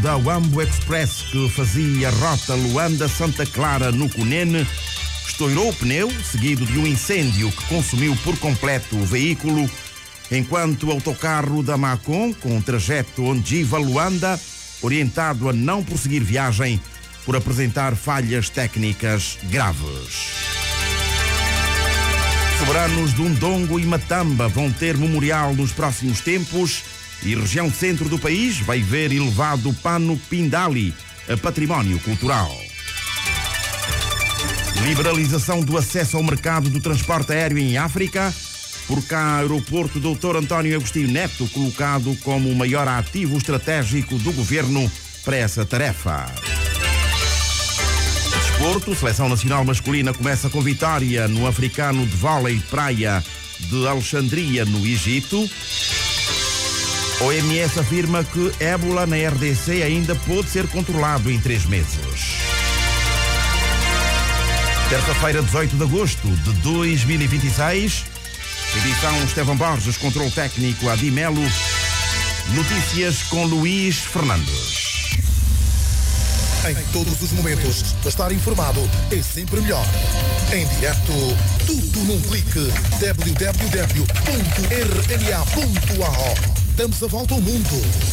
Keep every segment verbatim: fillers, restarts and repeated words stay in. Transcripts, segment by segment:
da Wambo Express, que fazia rota Luanda-Santa Clara no Cunene, estourou o pneu, seguido de um incêndio que consumiu por completo o veículo, enquanto o autocarro da Macon, com trajeto Ondiva-Luanda, orientado a não prosseguir viagem por apresentar falhas técnicas graves. Soberanos de Undongo e Matamba vão ter memorial nos próximos tempos e região centro do país vai ver elevado pano Pindali a património cultural. Liberalização do acesso ao mercado do transporte aéreo em África. Por cá, aeroporto doutor António Agostinho Neto, colocado como o maior ativo estratégico do governo para essa tarefa. Desporto, seleção nacional masculina começa com vitória no africano de vôlei praia de Alexandria, no Egito. O O M S afirma que ébola na R D C ainda pode ser controlado em três meses. Terça-feira, dezoito de agosto de dois mil e vinte e seis, edição Estevão Borges, controle técnico Adi Melo, notícias com Luís Fernandes. Em todos os momentos, estar informado é sempre melhor. Em direto, tudo num clique. w w w ponto r n a ponto a o. Damos a volta ao mundo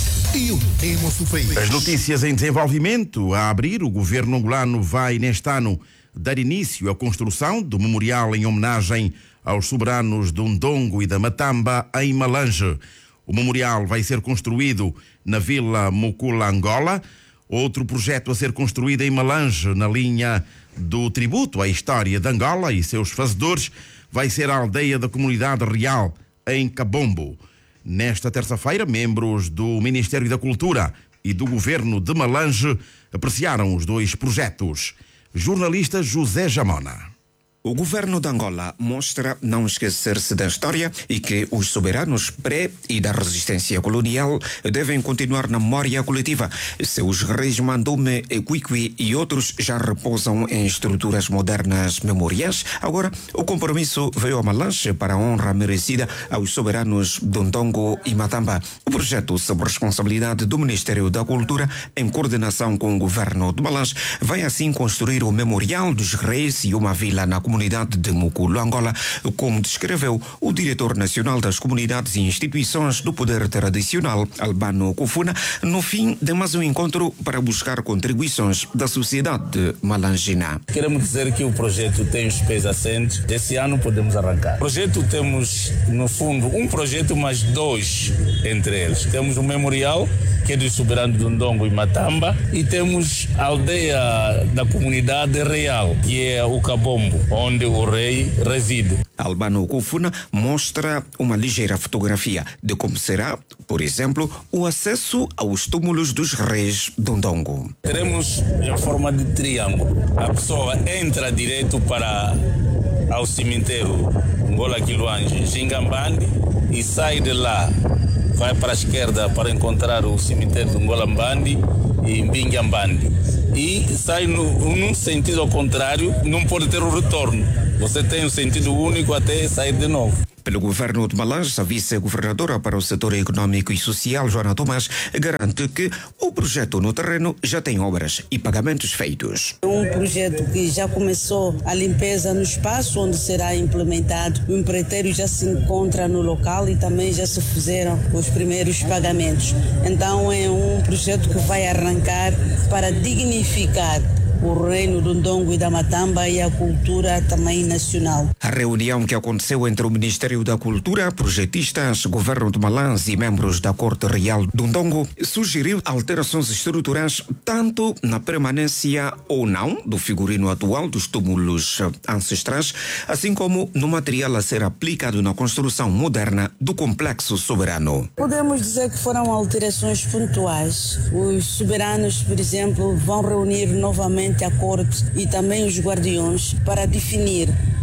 e unimos o país. As notícias em desenvolvimento. A abrir, o governo angolano vai, neste ano, dar início à construção do memorial em homenagem aos soberanos de Undongo e da Matamba, em Malange. O memorial vai ser construído na Vila Mukula, Angola. Outro projeto a ser construído em Malange, na linha do tributo à história de Angola e seus fazedores, vai ser a aldeia da comunidade real, em Cabombo. Nesta terça-feira, membros do Ministério da Cultura e do Governo de Malange apreciaram os dois projetos. Jornalista José Jamona. O governo de Angola mostra não esquecer-se da história e que os soberanos pré e da resistência colonial devem continuar na memória coletiva. Seus reis Mandume, Equiqui e outros já repousam em estruturas modernas memoriais. Agora, o compromisso veio a Malange para a honra merecida aos soberanos de Undongo e Matamba. O projeto, sob responsabilidade do Ministério da Cultura, em coordenação com o governo de Malange, vai assim construir o Memorial dos Reis e uma vila na comunidade comunidade de Mukulu, Angola, como descreveu o diretor nacional das comunidades e instituições do poder tradicional, Albano Kufuna, no fim de mais um encontro para buscar contribuições da sociedade malangina. Queremos dizer que o projeto tem os pés assentes. Esse ano podemos arrancar. O projeto temos, no fundo, um projeto mais dois entre eles. Temos o memorial, que é dos soberanos de Undongo e Matamba, e temos a aldeia da comunidade real, que é o Cabombo, onde o rei reside. Albano Kufuna mostra uma ligeira fotografia de como será, por exemplo, o acesso aos túmulos dos reis de Undongo. Teremos em forma de triângulo. A pessoa entra direto para ao cemitério Ngola Quiluange, Gingambandi, e sai de lá, vai para a esquerda para encontrar o cemitério de Ngolambandi e Mbinghambandi. E sai no, num sentido ao contrário, não pode ter o retorno. Você tem um sentido único até sair de novo. Pelo governo de Malange, a vice-governadora para o setor econômico e social, Joana Tomás, garante que o projeto no terreno já tem obras e pagamentos feitos. É um projeto que já começou a limpeza no espaço onde será implementado. O empreiteiro já se encontra no local e também já se fizeram os primeiros pagamentos. Então é um projeto que vai arrancar para dignificar o reino do Undongo e da Matamba e a cultura também nacional. A reunião que aconteceu entre o Ministério da Cultura, projetistas, governo de Malange e membros da Corte Real do Undongo sugeriu alterações estruturais tanto na permanência ou não do figurino atual dos túmulos ancestrais, assim como no material a ser aplicado na construção moderna do complexo soberano. Podemos dizer que foram alterações pontuais. Os soberanos, por exemplo, vão reunir novamente a corte e também os guardiões para definir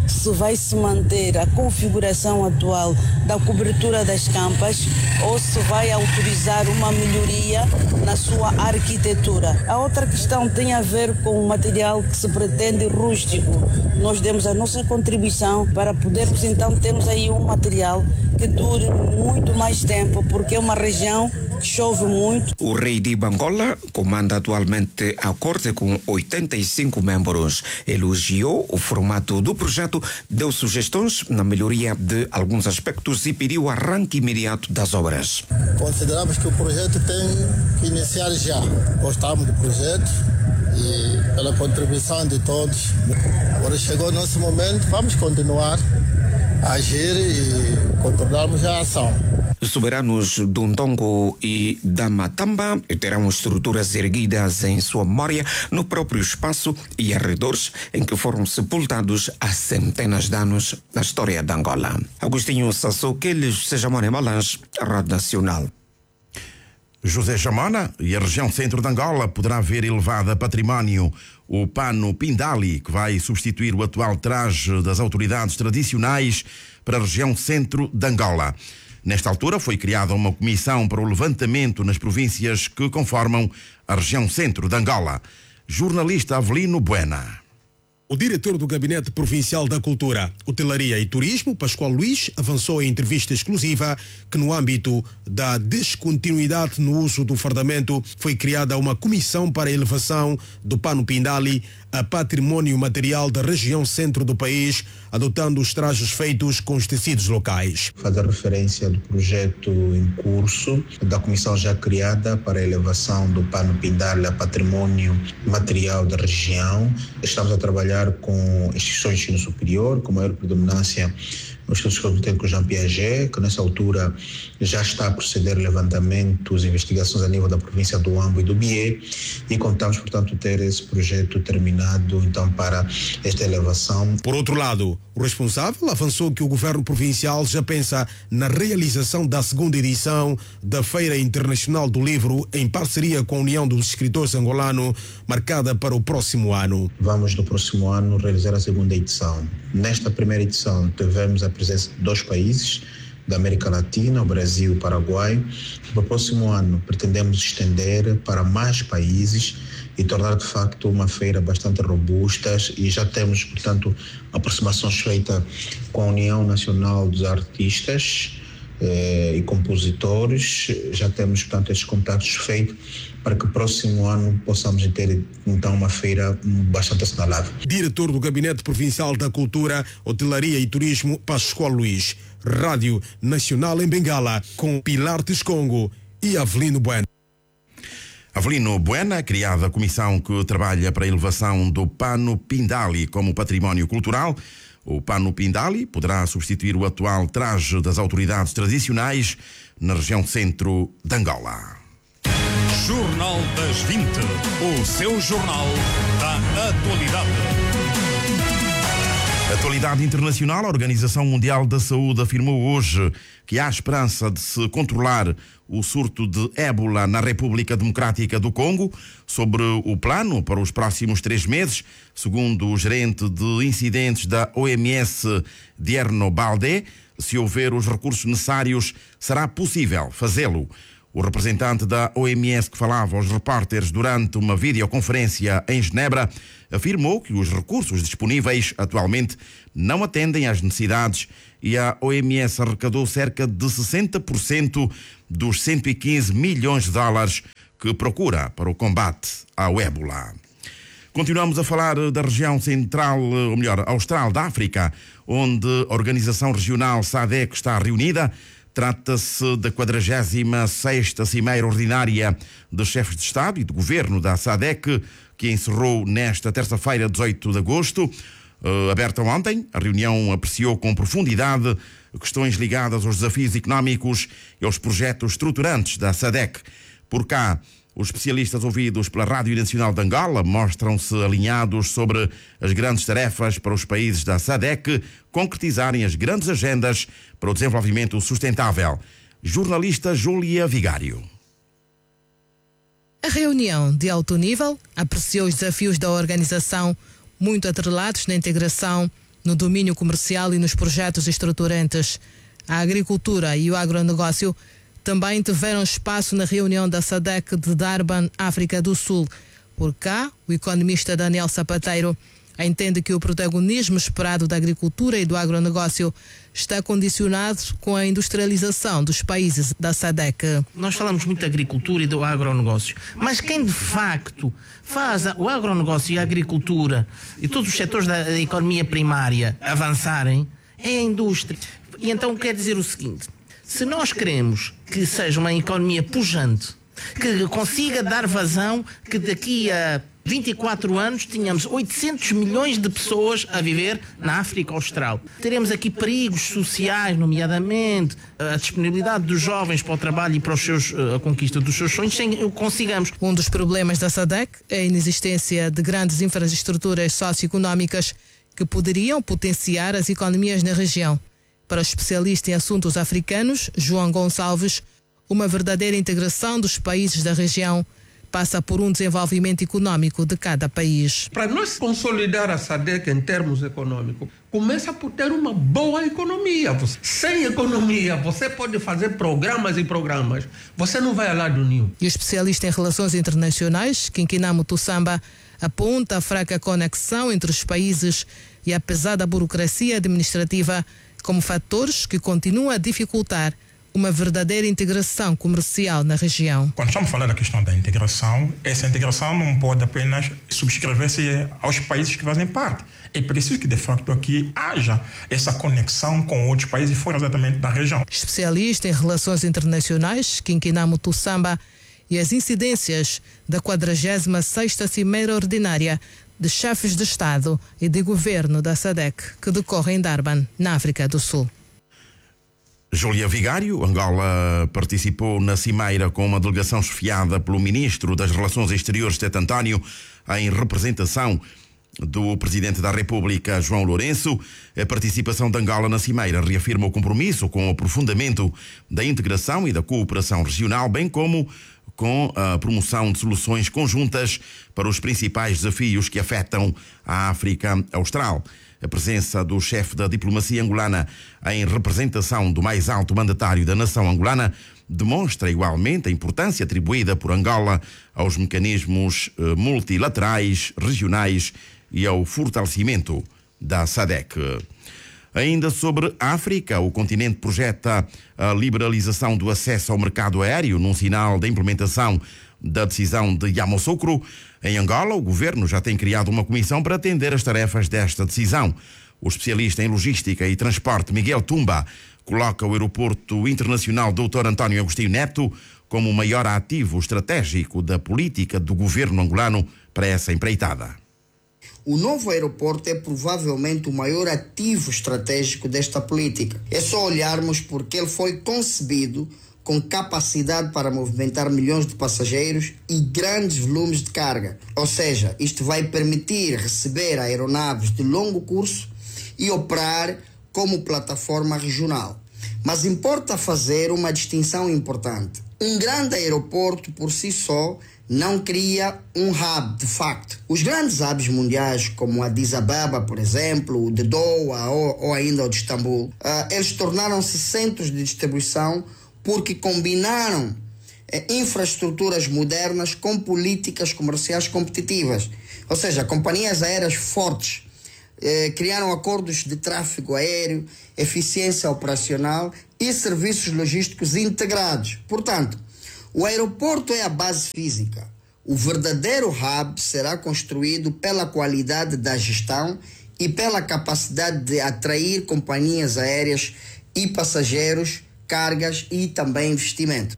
se vai se manter a configuração atual da cobertura das campas ou se vai autorizar uma melhoria na sua arquitetura. A outra questão tem a ver com o material que se pretende rústico. Nós demos a nossa contribuição para podermos então termos aí um material que dure muito mais tempo, porque é uma região que chove muito. O rei de Bangola comanda atualmente a corte com oitenta e cinco membros. Elogiou o formato do projeto, deu sugestões na melhoria de alguns aspectos e pediu arranque imediato das obras. Consideramos que o projeto tem que iniciar já. Gostamos do projeto e pela contribuição de todos. Agora chegou o nosso momento, vamos continuar a agir e controlarmos a ação. Soberanos do Ndongo e da Matamba terão estruturas erguidas em sua memória no próprio espaço e arredores em que foram sepultados há centenas de anos na história de Angola. Agostinho Sassoqueles, José Jamona Malange, Rádio Nacional. José Jamona e a região centro de Angola poderá ver elevado a património o pano Pindali, que vai substituir o atual traje das autoridades tradicionais para a região centro de Angola. Nesta altura foi criada uma comissão para o levantamento nas províncias que conformam a região centro de Angola. Jornalista Avelino Buena. O diretor do Gabinete Provincial da Cultura, Hotelaria e Turismo, Pascoal Luís, avançou em entrevista exclusiva que no âmbito da descontinuidade no uso do fardamento foi criada uma comissão para a elevação do pano Pindali a património material da região centro do país, adotando os trajes feitos com os tecidos locais. Fazer referência do projeto em curso, da comissão já criada para a elevação do pano Pindali a património material da região. Estamos a trabalhar com instituições de ensino superior, com maior predominância no Instituto Técnico Jean Piaget, que nessa altura já está a proceder levantamentos e investigações a nível da província do Huambo e do Bié, e contamos, portanto, ter esse projeto terminado, então, para esta elevação. Por outro lado, o responsável avançou que o governo provincial já pensa na realização da segunda edição da Feira Internacional do Livro em parceria com a União dos Escritores Angolano, marcada para o próximo ano. Vamos, no próximo ano, realizar a segunda edição. Nesta primeira edição, tivemos a presença de dois países da América Latina, o Brasil e o Paraguai. No próximo ano, pretendemos estender para mais países e tornar, de facto, uma feira bastante robusta, e já temos, portanto, aproximações feitas com a União Nacional dos Artistas eh, e Compositores. Já temos, portanto, esses contatos feitos para que o próximo ano possamos ter, então, uma feira bastante assinalável. Diretor do Gabinete Provincial da Cultura, Hotelaria e Turismo, Pascoal Luís. Rádio Nacional em Bengala, com Pilar Tescongo e Avelino Bueno. Avelino Buena, criada a comissão que trabalha para a elevação do pano Pindali como património cultural. O pano Pindali poderá substituir o atual traje das autoridades tradicionais na região centro de Angola. Jornal das vinte, o seu jornal da atualidade. Atualidade internacional. A Organização Mundial da Saúde afirmou hoje que há esperança de se controlar o surto de ébola na República Democrática do Congo. Sobre o plano para os próximos três meses, segundo o gerente de incidentes da O M S, Dierno Baldé, se houver os recursos necessários, será possível fazê-lo. O representante da O M S, que falava aos repórteres durante uma videoconferência em Genebra, afirmou que os recursos disponíveis atualmente não atendem às necessidades e a O M S arrecadou cerca de sessenta por cento dos cento e quinze milhões de dólares que procura para o combate ao ébola. Continuamos a falar da região central, ou melhor, austral da África, onde a Organização Regional SADC está reunida. Trata-se da quadragésima sexta Cimeira Ordinária de Chefes de Estado e de Governo da SADC, que encerrou nesta terça-feira, dezoito de agosto. Uh, aberta ontem, a reunião apreciou com profundidade questões ligadas aos desafios económicos e aos projetos estruturantes da SADC. Por cá, os especialistas ouvidos pela Rádio Nacional de Angola mostram-se alinhados sobre as grandes tarefas para os países da SADC concretizarem as grandes agendas para o desenvolvimento sustentável. Jornalista Júlia Vigário. A reunião de alto nível apreciou os desafios da organização, muito atrelados na integração no domínio comercial e nos projetos estruturantes. A agricultura e o agronegócio também tiveram espaço na reunião da SADC de Durban, África do Sul. Por cá, o economista Daniel Sapateiro entende que o protagonismo esperado da agricultura e do agronegócio está condicionado com a industrialização dos países da SADC. Nós falamos muito da agricultura e do agronegócio, mas quem de facto faz o agronegócio e a agricultura e todos os setores da economia primária avançarem é a indústria. E então quer dizer o seguinte: se nós queremos que seja uma economia pujante, que consiga dar vazão, que daqui a vinte e quatro anos tínhamos oitocentos milhões de pessoas a viver na África Austral. Teremos aqui perigos sociais, nomeadamente a disponibilidade dos jovens para o trabalho e para os seus, a conquista dos seus sonhos, sem o consigamos. Um dos problemas da SADC é a inexistência de grandes infraestruturas socioeconómicas que poderiam potenciar as economias na região. Para o especialista em assuntos africanos, João Gonçalves, uma verdadeira integração dos países da região passa por um desenvolvimento econômico de cada país. Para nós consolidar a SADC em termos econômicos, começa por ter uma boa economia. Sem economia, você pode fazer programas e programas. Você não vai a lado nenhum. E o especialista em relações internacionais, Kinkinamo Tussamba, aponta a fraca conexão entre os países e a pesada burocracia administrativa como fatores que continuam a dificultar uma verdadeira integração comercial na região. Quando estamos falando da questão da integração, essa integração não pode apenas subscrever-se aos países que fazem parte. É preciso que, de facto, aqui haja essa conexão com outros países fora exatamente da região. Especialista em relações internacionais, Kinkinamo Tussamba, e as incidências da quadragésima sexta Cimeira Ordinária de Chefes de Estado e de Governo da SADC, que decorre em Durban, na África do Sul. Júlia Vigário, Angola participou na cimeira com uma delegação chefiada pelo Ministro das Relações Exteriores, Tete António, em representação do Presidente da República, João Lourenço. A participação de Angola na cimeira reafirma o compromisso com o aprofundamento da integração e da cooperação regional, bem como com a promoção de soluções conjuntas para os principais desafios que afetam a África Austral. A presença do chefe da diplomacia angolana em representação do mais alto mandatário da nação angolana demonstra igualmente a importância atribuída por Angola aos mecanismos multilaterais, regionais e ao fortalecimento da SADC. Ainda sobre a África, o continente projeta a liberalização do acesso ao mercado aéreo num sinal da implementação da decisão de Yamoussoukro. Em Angola, o governo já tem criado uma comissão para atender as tarefas desta decisão. O especialista em logística e transporte Miguel Tumba coloca o aeroporto internacional doutor António Agostinho Neto como o maior ativo estratégico da política do governo angolano para essa empreitada. O novo aeroporto é provavelmente o maior ativo estratégico desta política. É só olharmos porque ele foi concebido com capacidade para movimentar milhões de passageiros e grandes volumes de carga. Ou seja, isto vai permitir receber aeronaves de longo curso e operar como plataforma regional. Mas importa fazer uma distinção importante. Um grande aeroporto por si só não cria um hub de facto. Os grandes hubs mundiais, como a de Addis Ababa, por exemplo, o de Doha ou, ou ainda o de Istambul, uh, eles tornaram-se centros de distribuição porque combinaram eh, infraestruturas modernas com políticas comerciais competitivas. Ou seja, companhias aéreas fortes eh, criaram acordos de tráfego aéreo, eficiência operacional e serviços logísticos integrados. Portanto, o aeroporto é a base física. O verdadeiro hub será construído pela qualidade da gestão e pela capacidade de atrair companhias aéreas e passageiros, cargas e também investimento.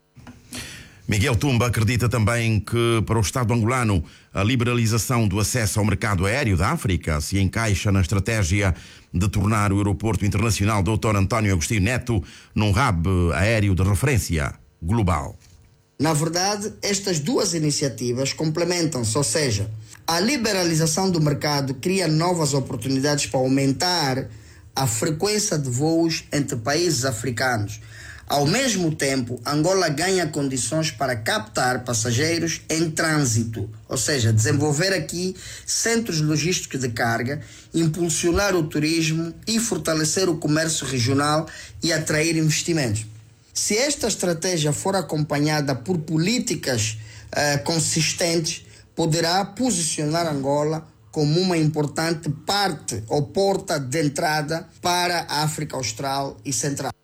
Miguel Tumba acredita também que para o Estado angolano a liberalização do acesso ao mercado aéreo da África se encaixa na estratégia de tornar o aeroporto internacional doutor António Agostinho Neto num hub aéreo de referência global. Na verdade, estas duas iniciativas complementam-se, ou seja, a liberalização do mercado cria novas oportunidades para aumentar a frequência de voos entre países africanos. Ao mesmo tempo, Angola ganha condições para captar passageiros em trânsito, ou seja, desenvolver aqui centros logísticos de carga, impulsionar o turismo e fortalecer o comércio regional e atrair investimentos. Se esta estratégia for acompanhada por políticas uh, consistentes, poderá posicionar Angola como uma importante parte ou porta de entrada para a África Austral e Central.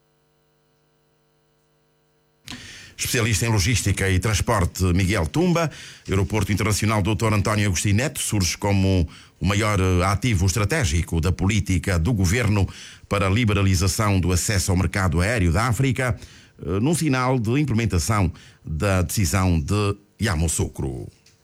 Especialista em logística e transporte Miguel Tumba, Aeroporto Internacional doutor António Agostinho Neto surge como o maior ativo estratégico da política do governo para a liberalização do acesso ao mercado aéreo da África, num sinal de implementação da decisão de Yamoussoukro.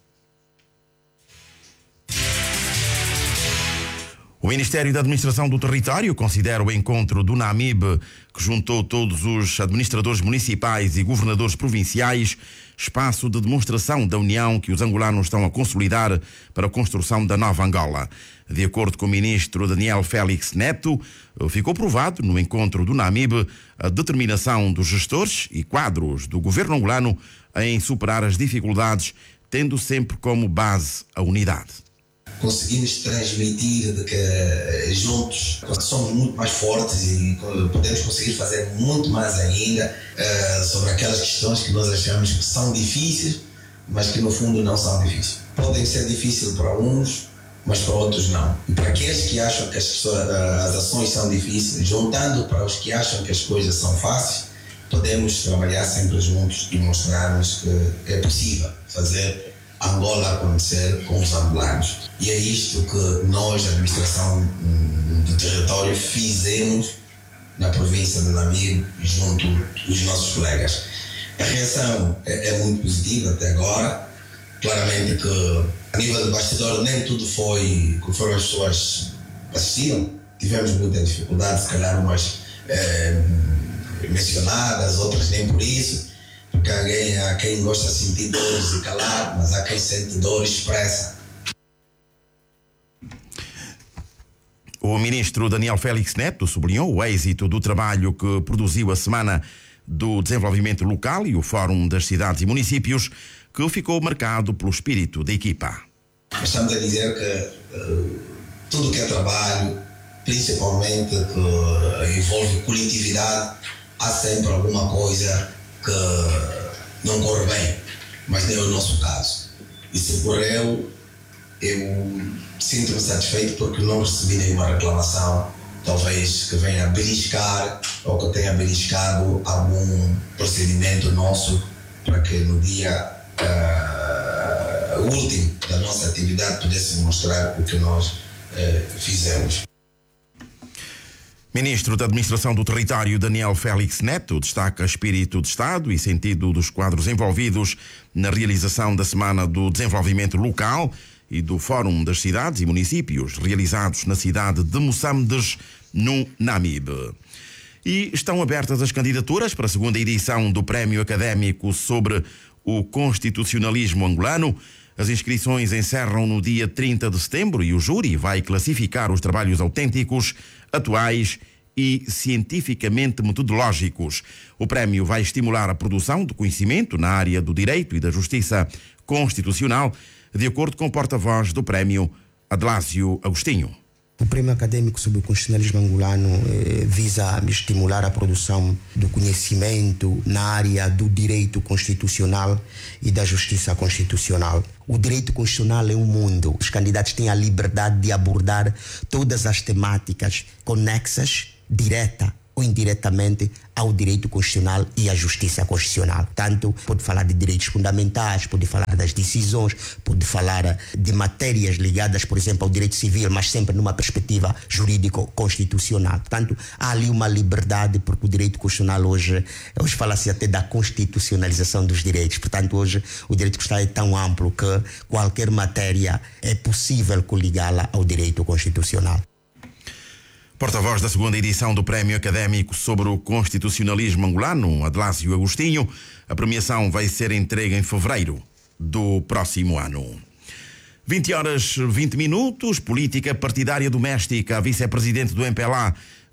O Ministério da Administração do Território considera o encontro do NAMIB, que juntou todos os administradores municipais e governadores provinciais, espaço de demonstração da união que os angolanos estão a consolidar para a construção da nova Angola. De acordo com o ministro Daniel Félix Neto, ficou provado no encontro do NAMIB a determinação dos gestores e quadros do governo angolano em superar as dificuldades, tendo sempre como base a unidade. Conseguimos transmitir de que juntos somos muito mais fortes e podemos conseguir fazer muito mais ainda uh, sobre aquelas questões que nós achamos que são difíceis, mas que no fundo não são difíceis. Podem ser difíceis para uns, mas para outros não. E para aqueles que acham que as, pessoas, as ações são difíceis, juntando para os que acham que as coisas são fáceis, podemos trabalhar sempre juntos e mostrarmos que é possível fazer Angola acontecer com os angolanos. E é isto que nós, a administração do território, fizemos na província de NAMIB junto dos nossos colegas. A reação é, é muito positiva até agora. Claramente que a nível de bastidor nem tudo foi conforme as pessoas assistiram. Tivemos muita dificuldade, se calhar umas é, mencionadas, outras nem por isso. Porque alguém, há quem gosta de sentir dores e calar, mas há quem sente dores e expressa. O ministro Daniel Félix Neto sublinhou o êxito do trabalho que produziu a Semana do Desenvolvimento Local e o Fórum das Cidades e Municípios, que ficou marcado pelo espírito da equipa. Estamos a dizer que uh, tudo que é trabalho, principalmente que envolve coletividade, há sempre alguma coisa que não corre bem, mas não é o nosso caso. E se por eu, eu sinto-me satisfeito porque não recebi nenhuma reclamação, talvez que venha beliscar ou que tenha beliscado algum procedimento nosso para que no dia uh, último da nossa atividade pudesse mostrar o que nós uh, fizemos. Ministro da Administração do Território Daniel Félix Neto destaca espírito de Estado e sentido dos quadros envolvidos na realização da Semana do Desenvolvimento Local e do Fórum das Cidades e Municípios, realizados na cidade de Moçambique, no NAMIB. E estão abertas as candidaturas para a segunda edição do Prémio Académico sobre o Constitucionalismo Angolano. As inscrições encerram no dia trinta de setembro e o júri vai classificar os trabalhos autênticos, atuais e cientificamente metodológicos. O prémio vai estimular a produção de conhecimento na área do direito e da justiça constitucional, de acordo com o porta-voz do prémio, Adlásio Agostinho. O Prémio Académico sobre o Constitucionalismo Angolano eh, visa estimular a produção do conhecimento na área do direito constitucional e da justiça constitucional. O direito constitucional é um mundo. Os candidatos têm a liberdade de abordar todas as temáticas conexas, direta ou indiretamente, ao direito constitucional e à justiça constitucional. Tanto pode falar de direitos fundamentais, pode falar das decisões, pode falar de matérias ligadas, por exemplo, ao direito civil, mas sempre numa perspectiva jurídico-constitucional. Portanto, há ali uma liberdade, porque o direito constitucional hoje, hoje fala-se até da constitucionalização dos direitos. Portanto, hoje o direito constitucional é tão amplo que qualquer matéria é possível coligá-la ao direito constitucional. Porta-voz da segunda edição do Prémio Académico sobre o Constitucionalismo Angolano, Adlásio Agostinho. A premiação vai ser entregue em fevereiro do próximo ano. vinte horas vinte minutos, política partidária doméstica. A vice-presidente do M P L A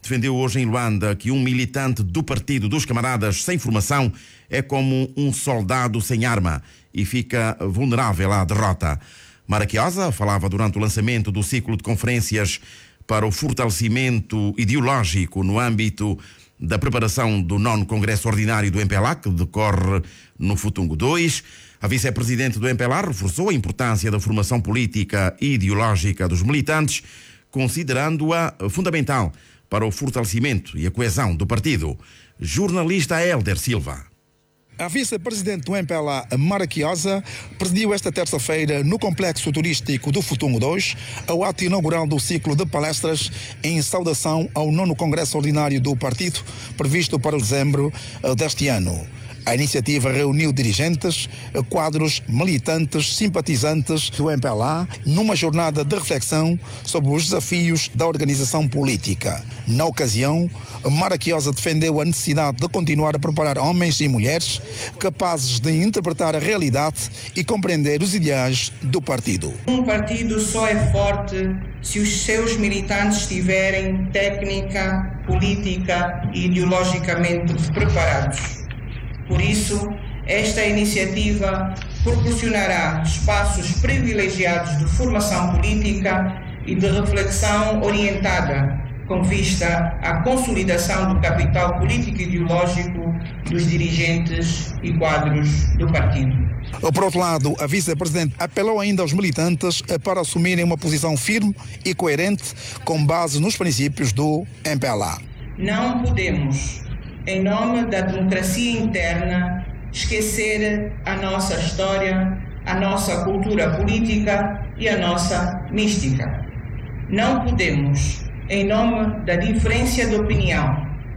defendeu hoje em Luanda que um militante do Partido dos Camaradas sem formação é como um soldado sem arma e fica vulnerável à derrota. Maraquiosa falava durante o lançamento do ciclo de conferências para o fortalecimento ideológico no âmbito da preparação do nono Congresso Ordinário do M P L A, que decorre no Futungo dois. A vice-presidente do M P L A reforçou a importância da formação política e ideológica dos militantes, considerando-a fundamental para o fortalecimento e a coesão do partido. Jornalista Hélder Silva. A vice-presidente do M P L A, Maraquiosa, presidiu esta terça-feira no Complexo Turístico do Futungo dois o ato inaugural do ciclo de palestras em saudação ao nono Congresso Ordinário do partido, previsto para dezembro deste ano. A iniciativa reuniu dirigentes, quadros, militantes, simpatizantes do M P L A numa jornada de reflexão sobre os desafios da organização política. Na ocasião, Maraquiosa defendeu a necessidade de continuar a preparar homens e mulheres capazes de interpretar a realidade e compreender os ideais do partido. Um partido só é forte se os seus militantes estiverem técnica, política e ideologicamente preparados. Por isso, esta iniciativa proporcionará espaços privilegiados de formação política e de reflexão orientada com vista à consolidação do capital político e ideológico dos dirigentes e quadros do partido. Por outro lado, a vice-presidente apelou ainda aos militantes para assumirem uma posição firme e coerente com base nos princípios do M P L A. Não podemos, em nome da democracia interna, esquecer a nossa história, a nossa cultura política e a nossa mística. Não podemos, em nome da diferença de opinião,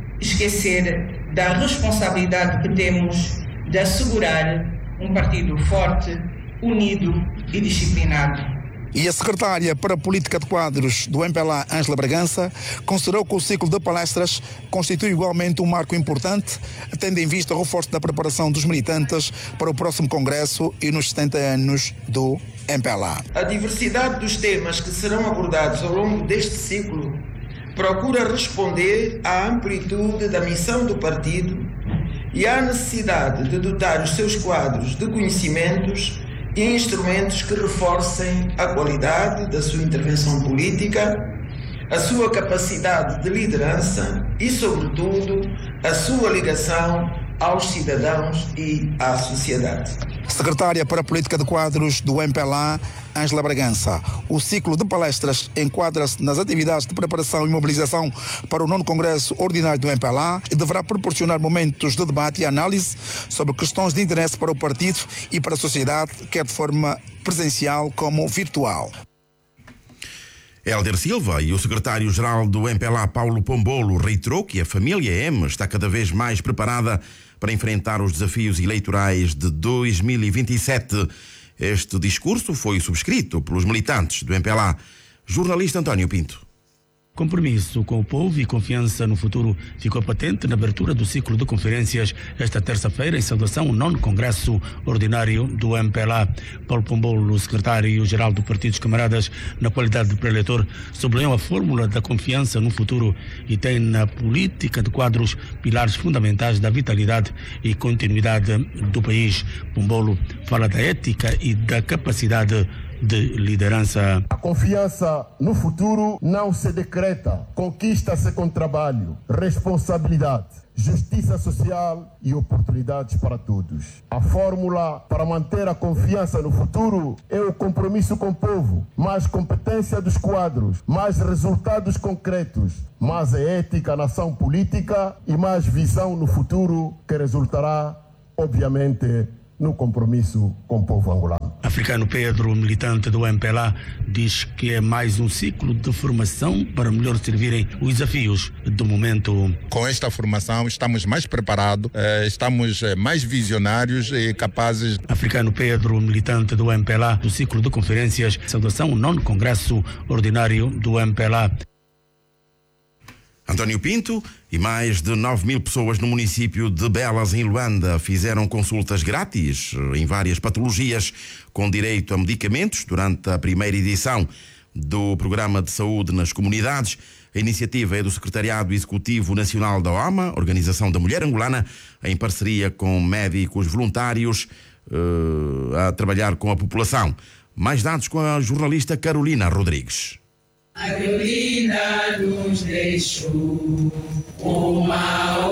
esquecer da responsabilidade que temos de assegurar um partido forte, unido e disciplinado. E a secretária para a Política de Quadros do M P L A, Ângela Bragança, considerou que o ciclo de palestras constitui igualmente um marco importante, tendo em vista o reforço da preparação dos militantes para o próximo Congresso e nos setenta anos do M P L A. A diversidade dos temas que serão abordados ao longo deste ciclo procura responder à amplitude da missão do partido e à necessidade de dotar os seus quadros de conhecimentos e instrumentos que reforcem a qualidade da sua intervenção política, a sua capacidade de liderança e, sobretudo, a sua ligação aos cidadãos e à sociedade. Secretária para a Política de Quadros do M P L A, Ângela Bragança. O ciclo de palestras enquadra-se nas atividades de preparação e mobilização para o nono Congresso Ordinário do M P L A e deverá proporcionar momentos de debate e análise sobre questões de interesse para o partido e para a sociedade, quer de forma presencial como virtual. Hélder Silva e o secretário-geral do M P L A, Paulo Pombolo, reiterou que a família M está cada vez mais preparada para enfrentar os desafios eleitorais de dois mil e vinte e sete. Este discurso foi subscrito pelos militantes do M P L A. Jornalista António Pinto. Compromisso com o povo e confiança no futuro ficou patente na abertura do ciclo de conferências esta terça-feira em saudação ao nono Congresso Ordinário do M P L A. Paulo Pombolo, secretário-geral do Partido dos Camaradas, na qualidade de preletor, sublinhou a fórmula da confiança no futuro e tem na política de quadros pilares fundamentais da vitalidade e continuidade do país. Pombolo fala da ética e da capacidade de liderança. A confiança no futuro não se decreta, conquista-se com trabalho, responsabilidade, justiça social e oportunidades para todos. A fórmula para manter a confiança no futuro é o compromisso com o povo, mais competência dos quadros, mais resultados concretos, mais ética na ação política e mais visão no futuro que resultará, obviamente, no compromisso com o povo angolano. Africano Pedro, militante do M P L A, diz que é mais um ciclo de formação para melhor servirem os desafios do momento. Com esta formação estamos mais preparados, estamos mais visionários e capazes. Africano Pedro, militante do M P L A, do ciclo de conferências, saudação ao nono Congresso Ordinário do M P L A. António Pinto e mais de nove mil pessoas no município de Belas, em Luanda, fizeram consultas grátis em várias patologias com direito a medicamentos durante a primeira edição do Programa de Saúde nas Comunidades, A iniciativa é do Secretariado Executivo Nacional da O M A, Organização da Mulher Angolana, em parceria com médicos voluntários uh, a trabalhar com a população. Mais dados com a jornalista Carolina Rodrigues. A Carolina nos deixou uma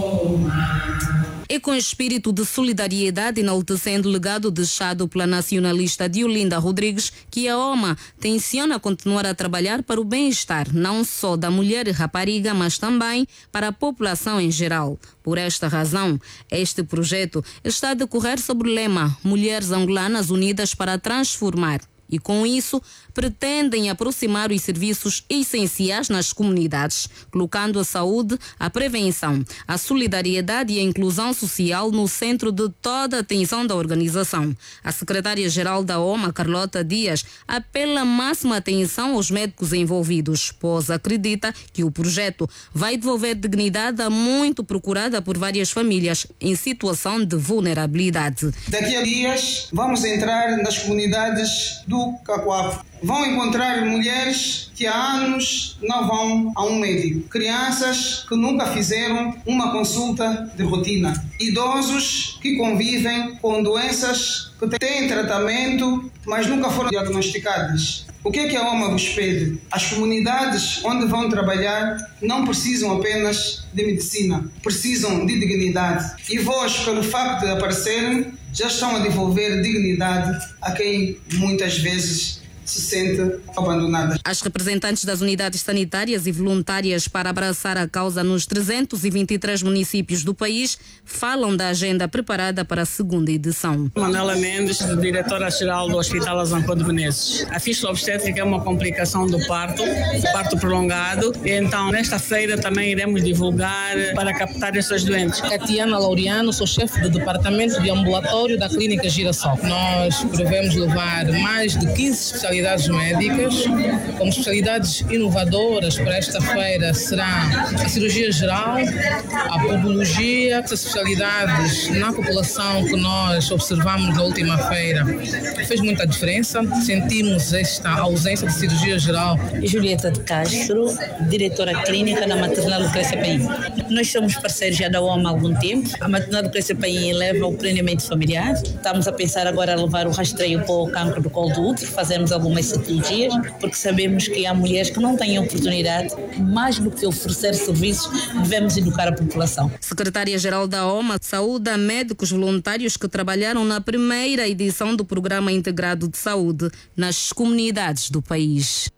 uma. E com espírito de solidariedade, enaltecendo o legado deixado pela nacionalista Diolinda Rodrigues, que a O M A tenciona continuar a trabalhar para o bem-estar não só da mulher e rapariga, mas também para a população em geral. Por esta razão, este projeto está a decorrer sob o lema Mulheres Angolanas Unidas para Transformar. E com isso, pretendem aproximar os serviços essenciais nas comunidades, colocando a saúde, a prevenção, a solidariedade e a inclusão social no centro de toda a atenção da organização. A secretária-geral da O M A, Carlota Dias, apela a máxima atenção aos médicos envolvidos, pois acredita que o projeto vai devolver dignidade a muito procurada por várias famílias em situação de vulnerabilidade. Daqui a dias, vamos entrar nas comunidades do do Cacoavo. Vão encontrar mulheres que há anos não vão a um médico, crianças que nunca fizeram uma consulta de rotina, idosos que convivem com doenças que têm tratamento, mas nunca foram diagnosticadas. O que é que a O M A vos pede? As comunidades onde vão trabalhar não precisam apenas de medicina, precisam de dignidade. E vós, pelo facto de aparecerem, já estão a devolver dignidade a quem muitas vezes se sente abandonada. As representantes das unidades sanitárias e voluntárias para abraçar a causa nos trezentos e vinte e três municípios do país falam da agenda preparada para a segunda edição. Manuela Mendes, diretora-geral do Hospital Azampã de Menezes. A fístula obstétrica é uma complicação do parto, parto prolongado, e então nesta feira também iremos divulgar para captar esses doentes. Tatiana Laureano, sou chefe do departamento de ambulatório da Clínica Girassol. Nós prevemos levar mais de quinze especialidades médicas, como especialidades inovadoras para esta feira será a cirurgia geral, a podologia, as especialidades na população que nós observamos na última feira. Fez muita diferença, sentimos esta ausência de cirurgia geral. Julieta de Castro, diretora clínica na Maternal Lucrécia Paim. Nós somos parceiros já da O M A há algum tempo. A Maternal Lucrécia Paim leva o planeamento familiar. Estamos a pensar agora a levar o rastreio para o cancro do colo do útero, fazemos algumas cirurgias, porque sabemos que há mulheres que não têm oportunidade, mais do que oferecer serviços, devemos educar a população. Secretária-geral da O M A saúda médicos voluntários que trabalharam na primeira edição do Programa Integrado de Saúde nas comunidades do país.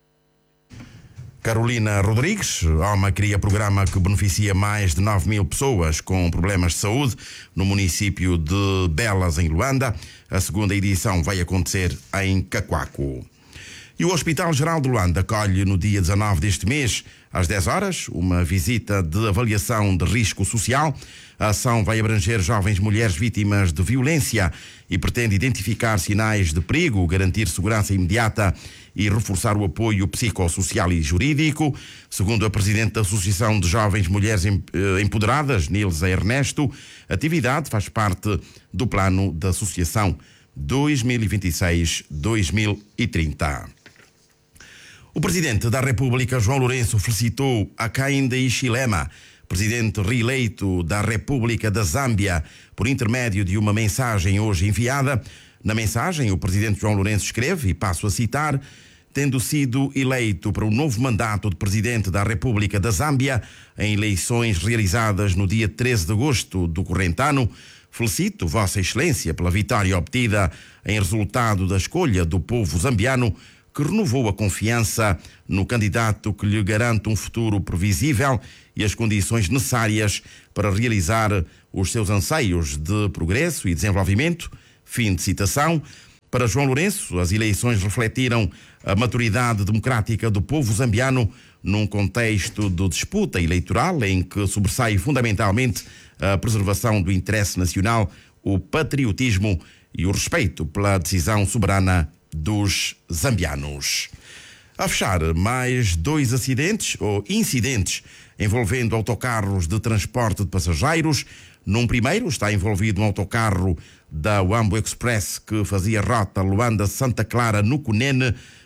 Carolina Rodrigues, a O M A cria programa que beneficia mais de nove mil pessoas com problemas de saúde no município de Belas, em Luanda. A segunda edição vai acontecer em Cacoaco. E o Hospital Geral de Luanda acolhe no dia dezanove deste mês, às dez horas, uma visita de avaliação de risco social. A ação vai abranger jovens mulheres vítimas de violência e pretende identificar sinais de perigo, garantir segurança imediata e reforçar o apoio psicossocial e jurídico. Segundo a presidente da Associação de Jovens Mulheres Empoderadas, Nilza Ernesto, a atividade faz parte do plano da Associação dois mil e vinte e seis a dois mil e trinta. O Presidente da República, João Lourenço, felicitou Hakainde Hichilema, Presidente reeleito da República da Zâmbia, por intermédio de uma mensagem hoje enviada. Na mensagem, o Presidente João Lourenço escreve, e passo a citar: tendo sido eleito para o novo mandato de Presidente da República da Zâmbia, em eleições realizadas no dia treze de agosto do corrente ano, felicito Vossa Excelência pela vitória obtida em resultado da escolha do povo zambiano, que renovou a confiança no candidato que lhe garante um futuro previsível e as condições necessárias para realizar os seus anseios de progresso e desenvolvimento. Fim de citação. Para João Lourenço, as eleições refletiram a maturidade democrática do povo zambiano num contexto de disputa eleitoral em que sobressai fundamentalmente a preservação do interesse nacional, o patriotismo e o respeito pela decisão soberana dos zambianos. A fechar, mais dois acidentes ou incidentes envolvendo autocarros de transporte de passageiros. Num primeiro está envolvido um autocarro da Wambo Express que fazia rota Luanda-Santa Clara no Cunene,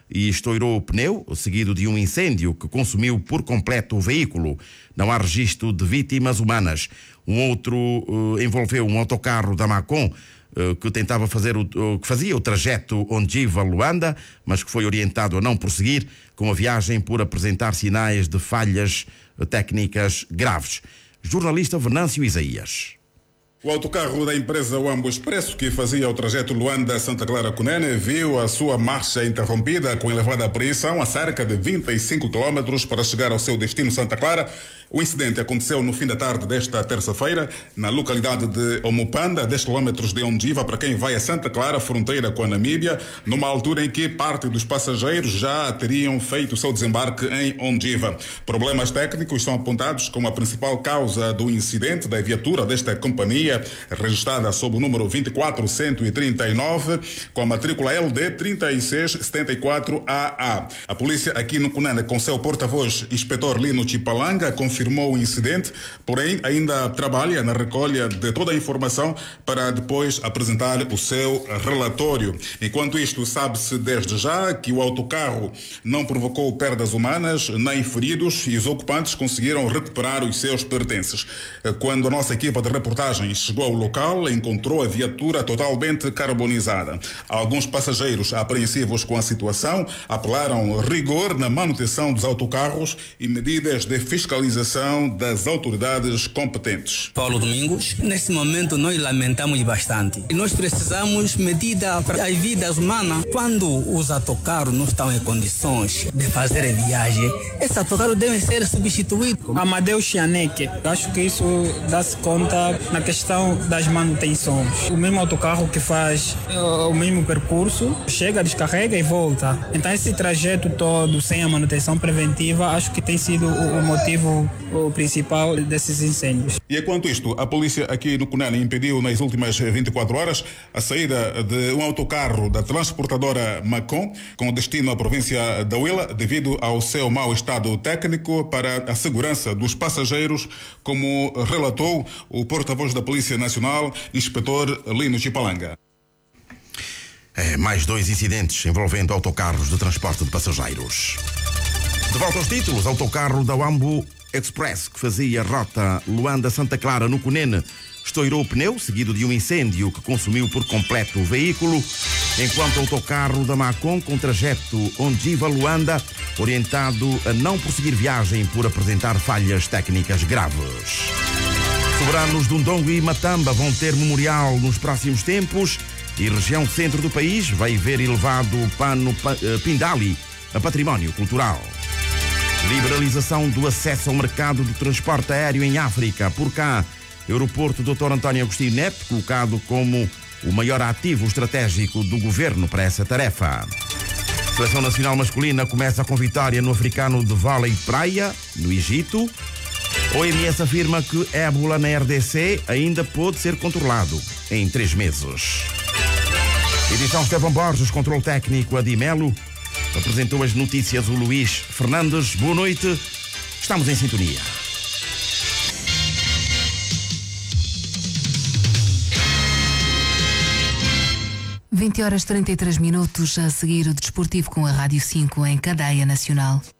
e estourou o pneu, seguido de um incêndio que consumiu por completo o veículo. Não há registro de vítimas humanas. Um outro uh, envolveu um autocarro da Macon uh, que tentava fazer o, uh, que fazia o trajeto Ondiva-Luanda, mas que foi orientado a não prosseguir com a viagem por apresentar sinais de falhas uh, técnicas graves. Jornalista Venâncio Isaías. O autocarro da empresa Wambo Expresso, que fazia o trajeto Luanda-Santa Clara-Cunene, viu a sua marcha interrompida com elevada apreensão a cerca de vinte e cinco quilómetros para chegar ao seu destino Santa Clara. O incidente aconteceu no fim da tarde desta terça-feira, na localidade de Omupanda, dez quilómetros de Ondiva, para quem vai a Santa Clara, fronteira com a Namíbia, numa altura em que parte dos passageiros já teriam feito o seu desembarque em Ondiva. Problemas técnicos são apontados como a principal causa do incidente da viatura desta companhia, registrada sob o número vinte e quatro cento e trinta e nove, com a matrícula L D trinta e seis setenta e quatro A A. A polícia aqui no Cunene, com seu porta-voz, inspetor Lino Chipalanga, confirmou o incidente, porém ainda trabalha na recolha de toda a informação para depois apresentar o seu relatório. Enquanto isto, sabe-se desde já que o autocarro não provocou perdas humanas nem feridos e os ocupantes conseguiram recuperar os seus pertences. Quando a nossa equipa de reportagem chegou ao local, encontrou a viatura totalmente carbonizada. Alguns passageiros apreensivos com a situação apelaram rigor na manutenção dos autocarros e medidas de fiscalização das autoridades competentes. Paulo Domingos, nesse momento nós lamentamos bastante. E nós precisamos medida para as vidas humanas. Quando os autocarros não estão em condições de fazer viagem, esses autocarros devem ser substituídos. Amadeu Chianeque, acho que isso dá-se conta na questão das manutenções. O mesmo autocarro que faz uh, o mesmo percurso, chega, descarrega e volta. Então esse trajeto todo sem a manutenção preventiva, acho que tem sido o, o motivo o principal desses incêndios. E enquanto isto, a polícia aqui no Cunene impediu nas últimas vinte e quatro horas a saída de um autocarro da transportadora Macon com destino à província da Huila devido ao seu mau estado técnico para a segurança dos passageiros, como relatou o porta-voz da Polícia Nacional, inspetor Lino Chipalanga. É, mais dois incidentes envolvendo autocarros de transporte de passageiros. De volta aos títulos, autocarro da Wambo Express, que fazia a rota Luanda-Santa Clara no Cunene, estourou o pneu, seguido de um incêndio que consumiu por completo o veículo, enquanto o autocarro da Macon, com trajeto Ondiva-Luanda, orientado a não prosseguir viagem por apresentar falhas técnicas graves. Soberanos de Undongo e Matamba vão ter memorial nos próximos tempos e região centro do país vai ver elevado o pano Pindali a património cultural. Liberalização do acesso ao mercado do transporte aéreo em África. Por cá, aeroporto doutor António Agostinho Neto, colocado como o maior ativo estratégico do governo para essa tarefa. Seleção nacional masculina começa com vitória no africano de vôlei praia, no Egito. O O M S afirma que ébola na R D C ainda pode ser controlado em três meses. Edição Estevão Borges, controle técnico Adimelo. Apresentou as notícias o Luís Fernandes. Boa noite. Estamos em sintonia. vinte horas e trinta e três minutos, a seguir o Desportivo com a Rádio cinco em cadeia nacional.